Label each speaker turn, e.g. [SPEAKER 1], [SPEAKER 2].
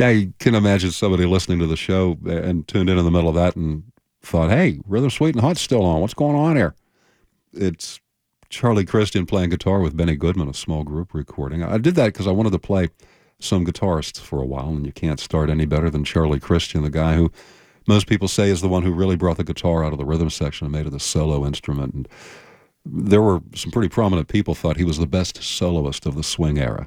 [SPEAKER 1] I can imagine somebody listening to the show and tuned in the middle of that and thought, hey, Rhythm Sweet and Hot's still on. What's going on here? It's Charlie Christian playing guitar with Benny Goodman, a small group recording. I did that because I wanted to play some guitarists for a while, and you can't start any better than Charlie Christian, the guy who most people say is the one who really brought the guitar out of the rhythm section and made it a solo instrument. And there were some pretty prominent people thought he was the best soloist of the swing era.